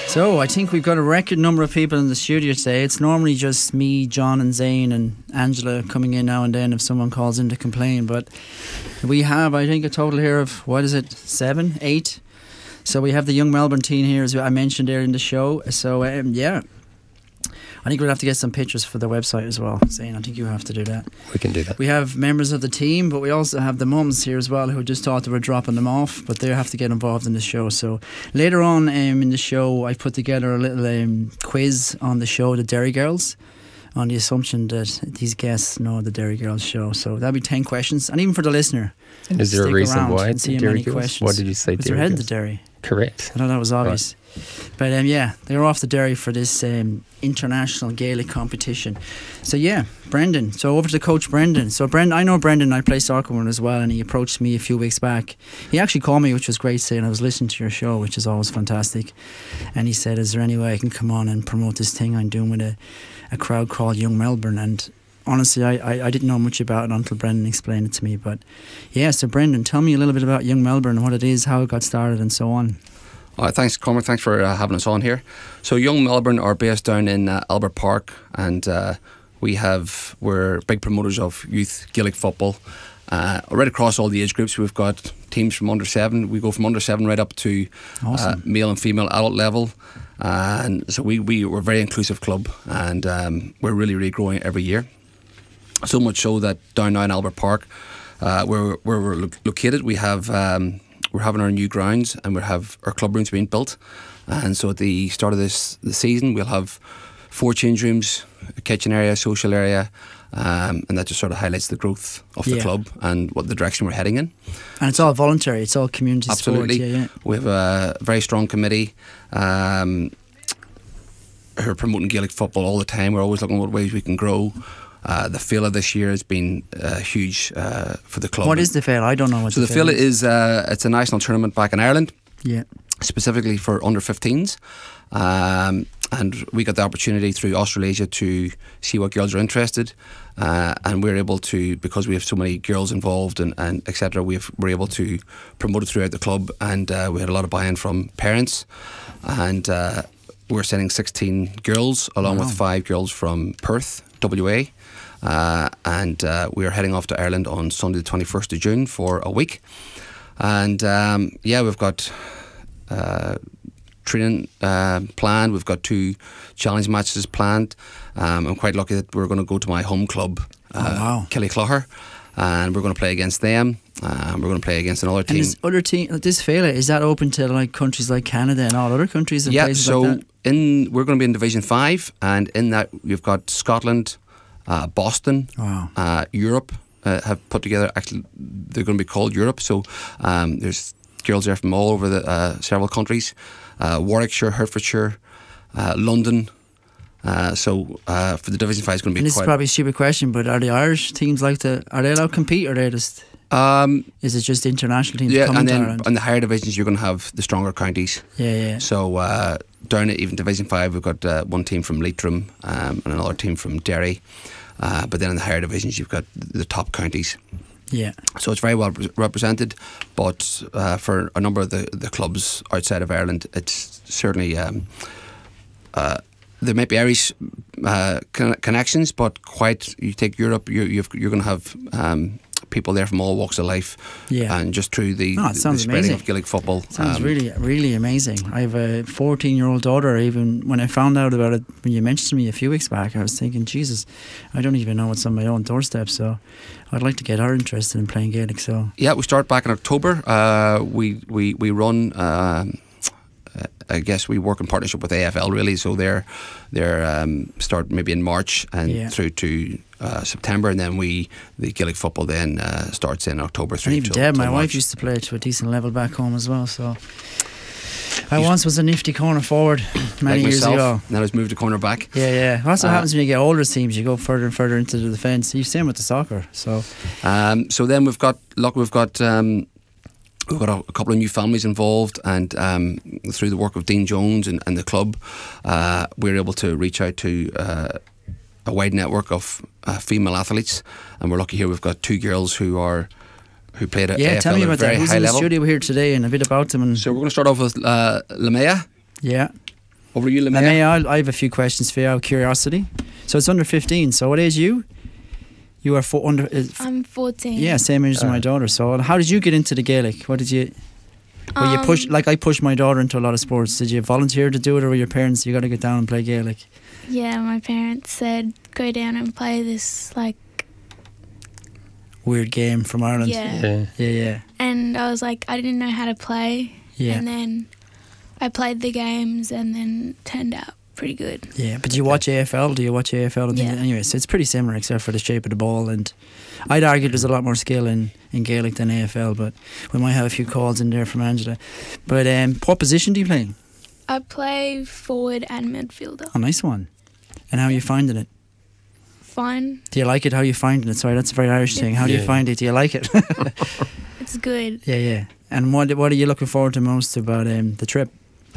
So I think we've got a record number of people in the studio today. It's normally just me, John and Zane and Angela coming in now and then if someone calls in to complain. But we have, I think, a total here of, 7, 8? So we have the Young Melbourne team here, as I mentioned there in the show. So yeah, I think we'll have to get some pictures for the website as well. Zane, I think you have to do that. We can do that. We have members of the team, but we also have the mums here as well who just thought they were dropping them off, but they have to get involved in the show. So later on in the show, I put together a little quiz on the show, The Derry Girls, on the assumption that these guests know the Derry Girls show. So that'll be 10 questions, and even for the listener. And is there a reason why it's Derry Girls? Questions. What did you say? Because they're heading to Derry. Correct. I know that was obvious. Right. But yeah, they're off to Derry for this international Gaelic competition. So yeah, Brendan. So over to Coach Brendan. So Brendan, I know Brendan, I play soccer with him as well, and he approached me a few weeks back. He actually called me, which was great, saying I was listening to your show, which is always fantastic. And he said, is there any way I can come on and promote this thing I'm doing with a crowd called Young Melbourne? And honestly, I didn't know much about it until Brendan explained it to me. But yeah, so Brendan, tell me a little bit about Young Melbourne, what it is, how it got started and so on. Thanks, Cormac. Thanks for having us on here. So Young Melbourne are based down in Albert Park, and we're big promoters of youth Gaelic football. Right across all the age groups, we've got teams from under 7. We go from under 7 right up to awesome. Male and female adult level. And so we're a very inclusive club, and we're really growing every year. So much so that down now in Albert Park, where we're located, we have we're having our new grounds, and we have our club rooms being built. And so at the start of the season, we'll have 4 change rooms, a kitchen area, social area, and that just sort of highlights the growth of the club and what the direction we're heading in. And it's all voluntary, it's all community Absolutely. sport. Yeah. We have a very strong committee who are promoting Gaelic football all the time. We're always looking at what ways we can grow. The Féile this year has been huge for the club. What is the Féile? I don't know what the Féile is. It's a national tournament back in Ireland. Yeah. Specifically for under 15s. And we got the opportunity through Australasia to see what girls are interested, and we're able to, because we have so many girls involved and etc. We're able to promote it throughout the club, and we had a lot of buy-in from parents, and we're sending 16 girls along with 5 girls from Perth, WA. And we are heading off to Ireland on Sunday the 21st of June for a week. And we've got training planned. We've got 2 challenge matches planned. I'm quite lucky that we're going to go to my home club, Killyclough, and we're going to play against them. We're going to play against another team. And this Féile, is that open to like countries like Canada and all other countries and places like that? We're going to be in Division 5, and in that we've got Scotland, Boston, Europe have put together. Actually, they're going to be called Europe. So there's girls there from all over the several countries: Warwickshire, Hertfordshire, London. So for the Division 5, it's going to be. And this is probably a stupid question, but are the Irish teams are they allowed to compete, or are they just? Is it just international teams coming to Ireland? In the higher divisions, you're going to have the stronger counties. Yeah. So down at even Division 5, we've got one team from Leitrim and another team from Derry. But then in the higher divisions, you've got the top counties. Yeah. So it's very well represented, but for a number of the clubs outside of Ireland, it's certainly there might be Irish connections, but you take Europe, you're going to have people there from all walks of life, and just through the spreading of Gaelic football. Sounds really amazing. I have a 14-year-old daughter. Even when I found out about it, when you mentioned to me a few weeks back, I was thinking, Jesus, I don't even know what's on my own doorstep. So I'd like to get her interested in playing Gaelic. So yeah, we start back in October. We run. I guess we work in partnership with AFL really, so they're start maybe in March and through to September, and then the Gaelic football then starts in October. And even Deb, my wife, used to play to a decent level back home as well. So I once was a nifty corner forward many years ago. Now I've moved to corner back. Yeah. That's what happens when you get older teams. You go further and further into the defence. You same with the soccer. So then we've got a couple of new families involved, and through the work of Dean Jones and the club, we're able to reach out to a wide network of female athletes, and we're lucky here we've got 2 girls who played at AFL tell me about at a very that. Who's high in the level. studio here today and a bit about them. So we're going to start off with Lamea. Yeah. Over to you, Lemay. Lemay, I have a few questions for you out of curiosity. So it's under 15. So what age are you? You are I'm 14. Yeah, same age as my daughter. So how did you get into the Gaelic? What did you... Well, you push, like I pushed my daughter into a lot of sports. Did you volunteer to do it, or were your parents, you got to get down and play Gaelic? Yeah, my parents said go down and play this like weird game from Ireland. Yeah. And I was like, I didn't know how to play. Yeah. And then I played the games, and then turned out pretty good. Yeah, but do you watch AFL? Do you watch AFL? Yeah. Anyway, so it's pretty similar except for the shape of the ball, and I'd argue there's a lot more skill in Gaelic than AFL, but we might have a few calls in there from Angela. But what position do you play? I play forward and midfielder. Oh, nice one. And how are you finding it? Fine. Do you like it? How are you finding it? Sorry, that's a very Irish thing. How do you find it? Do you like it? It's good. Yeah. And what are you looking forward to most about the trip?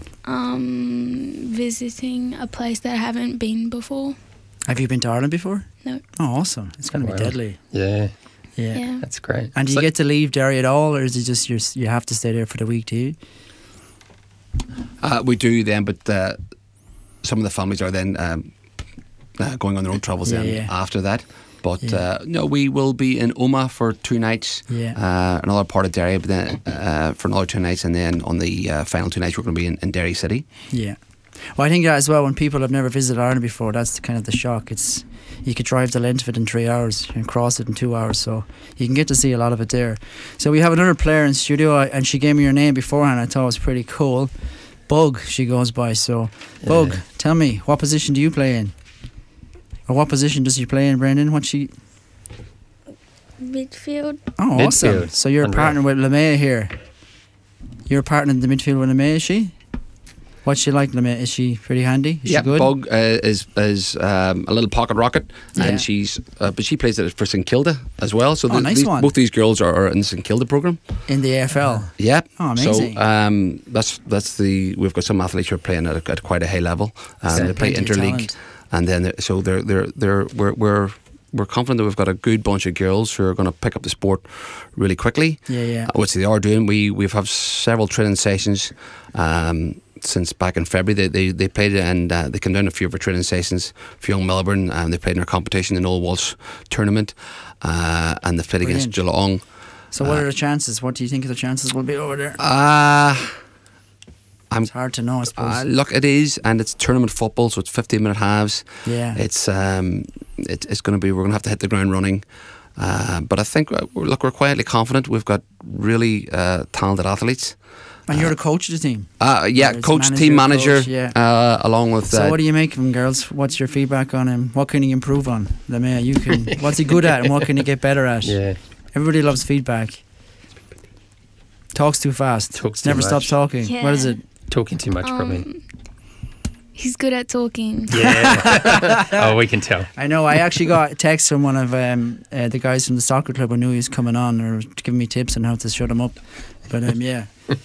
Visiting a place that I haven't been before. Have you been to Ireland before? No. Oh, awesome. It's going to be deadly. Yeah. That's great. And do you get to leave Derry at all, or is it just you have to stay there for the week, do you? We do then, but some of the families are then going on their own travels after that. But no, we will be in Omagh for 2 nights, another part of Derry, but then for another 2 nights, and then on the final 2 nights we're going to be in Derry City. Yeah. Well, I think that as well, when people have never visited Ireland before, that's kind of the shock. It's you could drive the length of it in 3 hours and cross it in 2 hours, so you can get to see a lot of it there. So we have another player in studio, and she gave me her name beforehand. I thought it was pretty cool. Bug, she goes by. So, Bug, tell me, what position do you play in? Or what position does she play in, Brendan? Midfield. Oh, awesome. So you're a partner with Lemay here. You're a partner in the midfield with Lemay, is she? What's she like, Lemay? Is she pretty handy? Is she good? Bug is a little pocket rocket, and she's but she plays it for St Kilda as well. So both these girls are in the St Kilda program in the AFL. Yeah. Oh, amazing. So we've got some athletes who are playing at quite a high level. They play interleague. And then, we're confident that we've got a good bunch of girls who are going to pick up the sport really quickly. Which they are doing. We've had several training sessions since back in February. They played and they came down a few of our training sessions for Young Melbourne, and they played in our competition, the Noel Walsh tournament, and they played against Geelong. So, what are the chances? What do you think the chances will be over there? It's hard to know, I suppose. Look, it is, and it's tournament football, so it's 15-minute halves. Yeah, it's going to be. We're going to have to hit the ground running, but I think we're quietly confident. We've got really talented athletes. And you're the coach of the team. Coach, team manager, along with. So, what do you make of him, girls? What's your feedback on him? What can he improve on? What's he good at, and what can he get better at? Yeah, everybody loves feedback. Talks too fast. Never stops talking. Yeah. What is it? Talking too much, probably. He's good at talking. Yeah. Oh, we can tell. I know. I actually got a text from one of the guys from the soccer club who knew he was coming on, or giving me tips on how to shut him up. But yeah.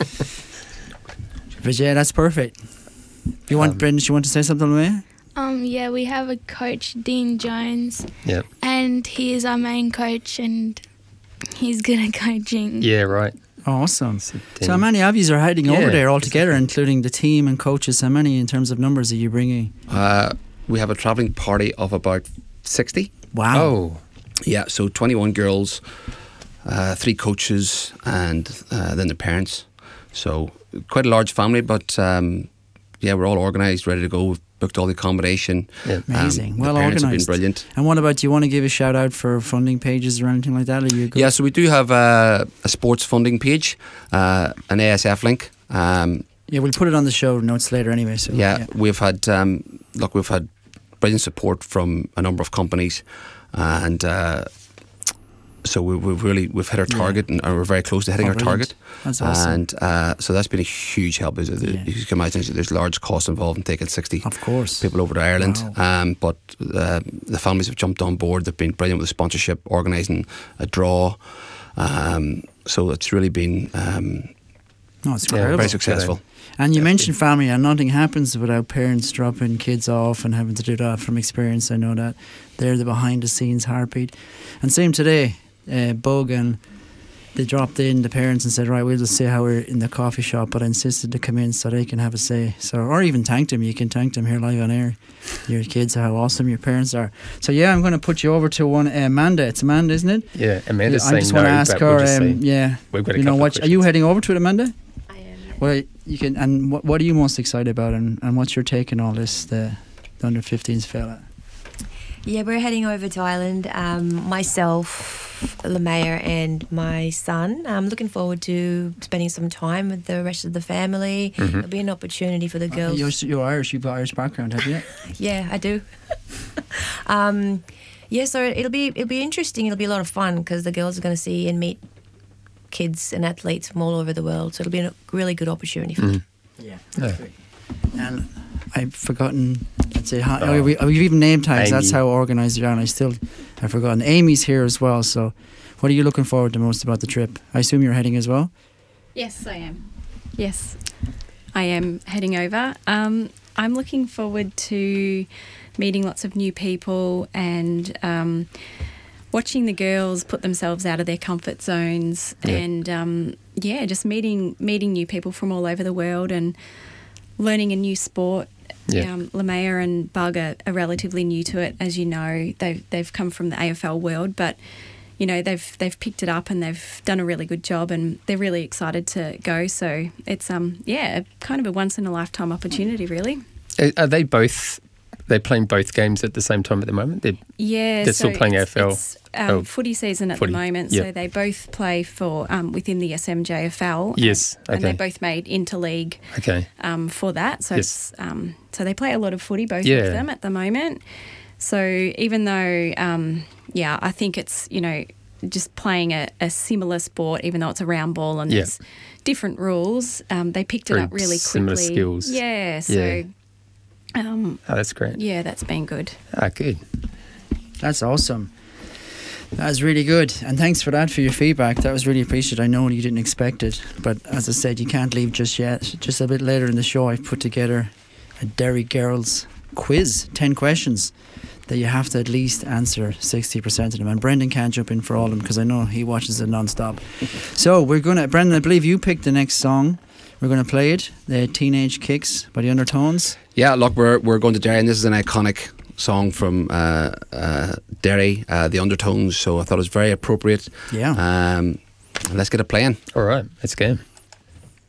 But yeah, that's perfect. You want Brendan? You want to say something, Lemay? Yeah, we have a coach, Dean Jones. Yeah. And he is our main coach, and he's good at coaching. Yeah, right. Awesome. So how many of you are heading over there altogether, including the team and coaches? How many in terms of numbers are you bringing? We have a travelling party of about 60. Wow. Oh. Yeah, so 21 girls, 3 coaches, and then the parents. So quite a large family, but we're all organised, ready to go. We've booked all the accommodation. Yeah. Amazing. Well organised. Have been organised. Brilliant. And what about, do you want to give a shout out for funding pages or anything like that? Are you good? Yeah, so we do have a sports funding page, an ASF link. We'll put it on the show notes later anyway. So we've had brilliant support from a number of companies, and so we've hit our target, and we're very close to hitting our target. That's awesome. And so that's been a huge help. You can imagine there's large costs involved in taking 60 people over to Ireland. Wow. But the families have jumped on board. They've been brilliant with the sponsorship, organising a draw. So it's really been it's incredible. Very successful. And you mentioned family, and nothing happens without parents dropping kids off and having to do that. From experience, I know that they're the behind the scenes heartbeat. And same today, Bug and they dropped in, the parents, and said, right, we'll just say how we're in the coffee shop, but I insisted to come in so they can have a say. So, or even thank them. You can thank them here live on air. Your kids, how awesome your parents are. So yeah, I'm going to put you over to one Amanda. It's Amanda, isn't it? Yeah, Amanda's I saying just no, want to ask but her. we'll just see. Yeah, We've got a you know couple what? of Are you questions. heading over to it, Amanda? I am. Well, you can. And what are you most excited about? And what's your take on all this? The under 15s fella. Yeah, we're heading over to Ireland. Myself, LeMayer, and my son. I'm looking forward to spending some time with the rest of the family. It'll be an opportunity for the girls. You're Irish. You've got Irish background, have you? Yeah, I do. Yeah, so it'll be interesting. It'll be a lot of fun because the girls are going to see and meet kids and athletes from all over the world. So it'll be a really good opportunity for them. Yeah. Yeah. And I've forgotten. Let's say we've even name tags. Amy. That's how organised you are. And I've forgotten. Amy's here as well. So, what are you looking forward to most about the trip? I assume you're heading as well. Yes, I am. Yes, I am heading over. I'm looking forward to meeting lots of new people and watching the girls put themselves out of their comfort zones and just meeting new people from all over the world and learning a new sport. Yeah. LeMayer and Bug are relatively new to it, as you know. They've come from the AFL world, but you know they've picked it up and they've done a really good job, and they're really excited to go. So it's kind of a once in a lifetime opportunity, really. Are they both? They're playing both games at the same time at the moment. They're still playing AFL. It's footy season at the moment, so they both play for within the SMJFL. Yes, okay. And they both made interleague. Okay. For that, so Yes. it's, so they play a lot of footy, both Yeah. of them at the moment. So even though, I think it's just playing a similar sport, even though it's a round ball and there's different rules, they picked it Very up really similar quickly. skills. Yeah. So. Yeah. Oh, that's great. Yeah, that's been good. Good. That's awesome. That was really good, and thanks for that, for your feedback. That was really appreciated. I know you didn't expect it, but as I said, you can't leave just yet. Just a bit later in the show, I've put together a Derry Girls quiz, 10 questions that you have to at least answer 60% of them. And Brendan can't jump in for all of them because I know he watches it non-stop. So Brendan, I believe you picked the next song. We're going to play it, the Teenage Kicks by the Undertones. Yeah, look, we're going to Derry, and this is an iconic song from Derry, the Undertones. So I thought it was very appropriate. Yeah. Let's get it playing. All right, let's go.